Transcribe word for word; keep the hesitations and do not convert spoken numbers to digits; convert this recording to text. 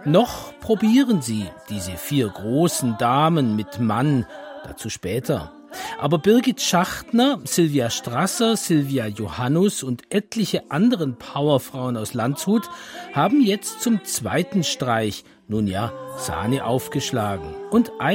Noch probieren sie, diese vier großen Damen mit Mann, dazu später. Aber Birgit Schachtner, Sylvia Strasser, Sylvia Johannus und etliche anderen Powerfrauen aus Landshut haben jetzt zum zweiten Streich, nun ja, Sahne aufgeschlagen. Und